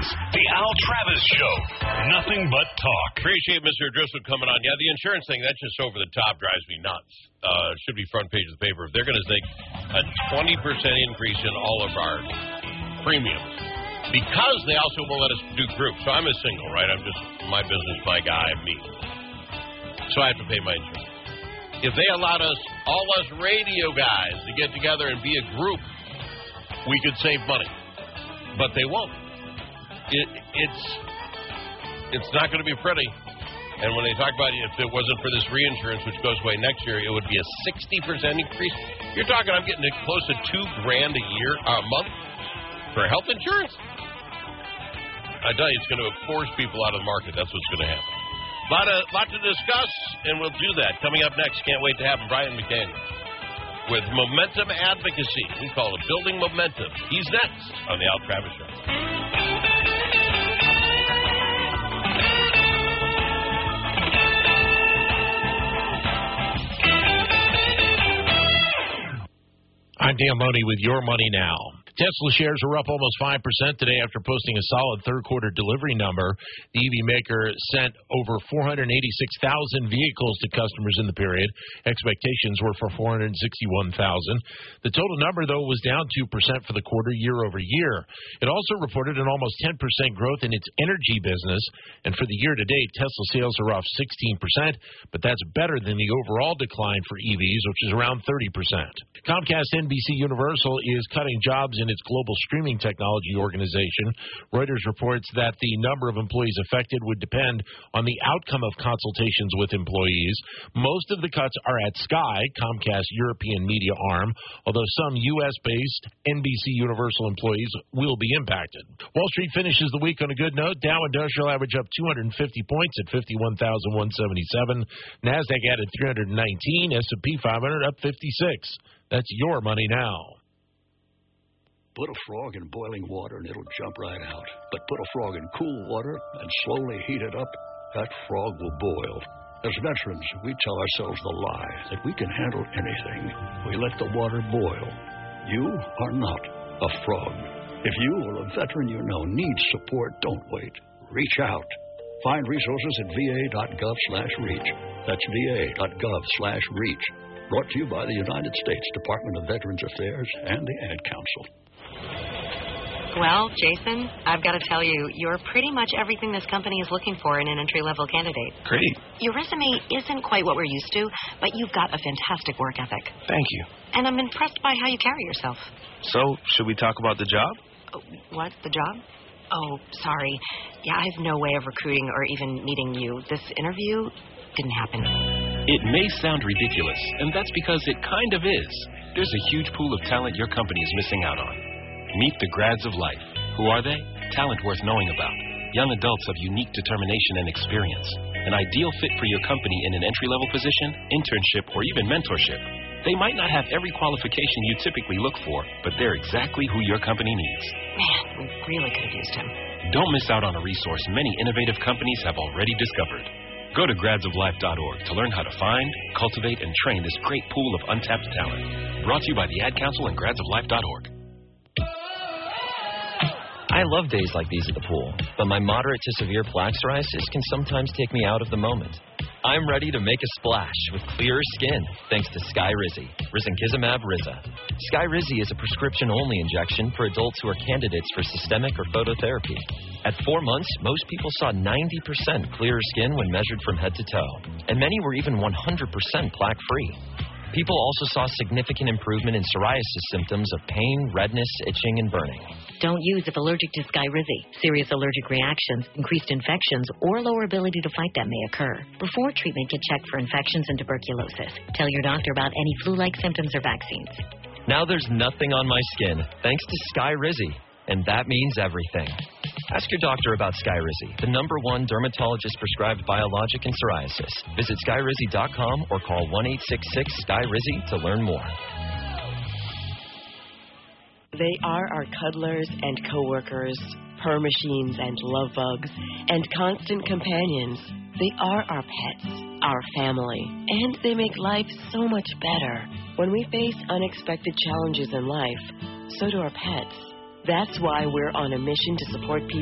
is the Al Travis Show. Nothing but talk. Appreciate Mr. Driscoll coming on. Yeah, the insurance thing, that's just over the top, drives me nuts. Should be front page of the paper. If they're going to take a 20% increase in all of our premiums, because they also won't let us do groups. So I'm a single, right? I'm just my business, my guy, me. So I have to pay my insurance. If they allowed us, all us radio guys, to get together and be a group, we could save money. But they won't. It's not going to be pretty. And when they talk about if it wasn't for this reinsurance, which goes away next year, it would be a 60% increase. You're talking, I'm getting close to $2,000 a month for health insurance. I tell you, it's going to force people out of the market. That's what's going to happen. Lot to discuss, and we'll do that. Coming up next, can't wait to have Brian McDaniel with Momentum Advocacy. We call it Building Momentum. He's next on the Al Travis Show. I'm Dan Money with Your Money Now. Tesla shares are up almost 5% today after posting a solid third-quarter delivery number. The EV maker sent over 486,000 vehicles to customers in the period. Expectations were for 461,000. The total number, though, was down 2% for the quarter year over year. It also reported an almost 10% growth in its energy business. And for the year-to-date, Tesla sales are off 16%, but that's better than the overall decline for EVs, which is around 30%. Comcast NBC Universal is cutting jobs in its global streaming technology organization. Reuters reports that the number of employees affected would depend on the outcome of consultations with employees. Most of the cuts are at Sky, Comcast's European media arm, although some U.S.-based NBC Universal employees will be impacted. Wall Street finishes the week on a good note. Dow Industrial average up 250 points at 51,177. NASDAQ added 319. S&P 500 up 56. That's Your Money Now. Put a frog in boiling water and it'll jump right out. But put a frog in cool water and slowly heat it up, that frog will boil. As veterans, we tell ourselves the lie that we can handle anything. We let the water boil. You are not a frog. If you or a veteran you know needs support, don't wait. Reach out. Find resources at va.gov/reach. That's va.gov/reach. Brought to you by the United States Department of Veterans Affairs and the Ad Council. Well, Jason, I've got to tell you, you're pretty much everything this company is looking for in an entry-level candidate. Great. Your resume isn't quite what we're used to, but you've got a fantastic work ethic. Thank you. And I'm impressed by how you carry yourself. So, should we talk about the job? What? The job? Oh, sorry. Yeah, I have no way of recruiting or even meeting you. This interview didn't happen. It may sound ridiculous, and that's because it kind of is. There's a huge pool of talent your company is missing out on. Meet the grads of life. Who are they? Talent worth knowing about. Young adults of unique determination and experience. An ideal fit for your company in an entry-level position, internship, or even mentorship. They might not have every qualification you typically look for, but they're exactly who your company needs. Man, we really could have used him. Don't miss out on a resource many innovative companies have already discovered. Go to gradsoflife.org to learn how to find, cultivate, and train this great pool of untapped talent. Brought to you by the Ad Council and gradsoflife.org. I love days like these at the pool, but my moderate to severe plaque psoriasis can sometimes take me out of the moment. I'm ready to make a splash with clearer skin thanks to Skyrizi, risankizumab Riza. Skyrizi is a prescription-only injection for adults who are candidates for systemic or phototherapy. At 4 months, most people saw 90% clearer skin when measured from head to toe, and many were even 100% plaque-free. People also saw significant improvement in psoriasis symptoms of pain, redness, itching, and burning. Don't use if allergic to Skyrizi. Serious allergic reactions, increased infections, or lower ability to fight them may occur. Before treatment, get checked for infections and tuberculosis. Tell your doctor about any flu-like symptoms or vaccines. Now there's nothing on my skin thanks to Skyrizi, and that means everything. Ask your doctor about Skyrizi, the #1 dermatologist-prescribed biologic in psoriasis. Visit Skyrizi.com or call 1-866-SKYRIZI to learn more. They are our cuddlers and coworkers, purr machines and love bugs, and constant companions. They are our pets, our family, and they make life so much better. When we face unexpected challenges in life, so do our pets. That's why we're on a mission to support people